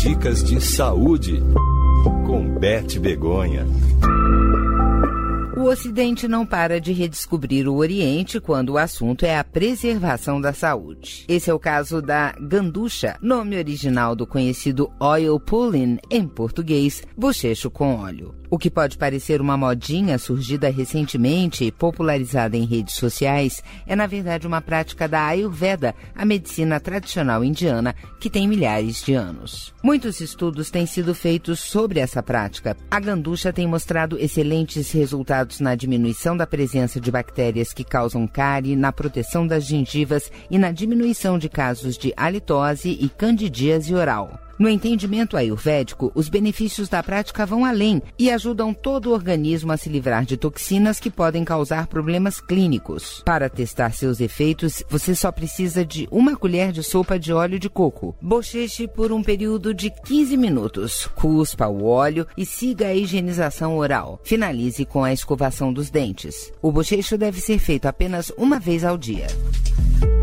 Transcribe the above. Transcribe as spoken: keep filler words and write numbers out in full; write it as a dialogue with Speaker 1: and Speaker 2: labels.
Speaker 1: Dicas de saúde com Beth Begonha.
Speaker 2: O Ocidente não para de redescobrir o Oriente quando o assunto é a preservação da saúde. Esse é o caso da ganducha, nome original do conhecido oil pulling, em português, bochecho com óleo. O que pode parecer uma modinha surgida recentemente e popularizada em redes sociais é, na verdade, uma prática da Ayurveda, a medicina tradicional indiana, que tem milhares de anos. Muitos estudos têm sido feitos sobre essa prática. A ganducha tem mostrado excelentes resultados na diminuição da presença de bactérias que causam cárie, na proteção das gengivas e na diminuição de casos de halitose e candidíase oral. No entendimento ayurvédico, os benefícios da prática vão além e ajudam todo o organismo a se livrar de toxinas que podem causar problemas clínicos. Para testar seus efeitos, você só precisa de uma colher de sopa de óleo de coco. Bocheche por um período de quinze minutos. Cuspa o óleo e siga a higienização oral. Finalize com a escovação dos dentes. O bochecho deve ser feito apenas uma vez ao dia.